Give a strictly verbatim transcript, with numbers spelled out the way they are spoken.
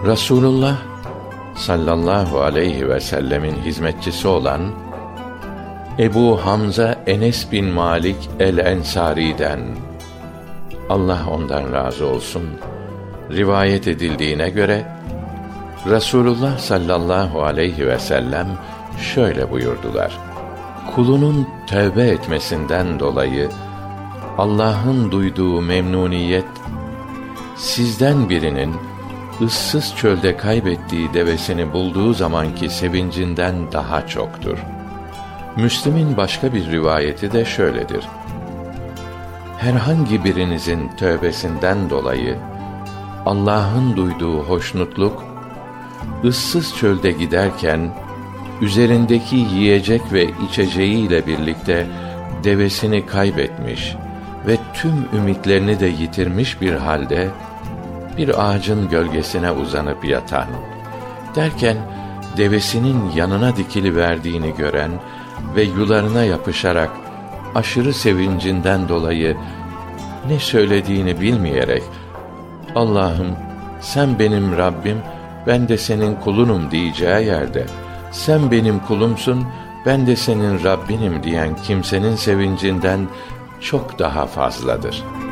Resulullah sallallahu aleyhi ve sellemin hizmetçisi olan Ebu Hamza Enes bin Malik el-Ensari'den, Allah ondan razı olsun, rivayet edildiğine göre Resulullah sallallahu aleyhi ve sellem şöyle buyurdular: kulunun tövbe etmesinden dolayı Allah'ın duyduğu memnuniyet, sizden birinin ıssız çölde kaybettiği devesini bulduğu zamanki sevincinden daha çoktur. Müslim'in başka bir rivayeti de şöyledir: herhangi birinizin tövbesinden dolayı Allah'ın duyduğu hoşnutluk, ıssız çölde giderken üzerindeki yiyecek ve içeceğiyle birlikte devesini kaybetmiş ve tüm ümitlerini de yitirmiş bir halde bir ağacın gölgesine uzanıp yatan, derken devesinin yanına dikiliverdiğini gören ve yularına yapışarak aşırı sevincinden dolayı ne söylediğini bilmeyerek Allah'ım sen benim Rabbim, ben de senin kulunum diyeceği yerde sen benim kulumsun, ben de senin Rabbinim diyen kimsenin sevincinden çok daha fazladır.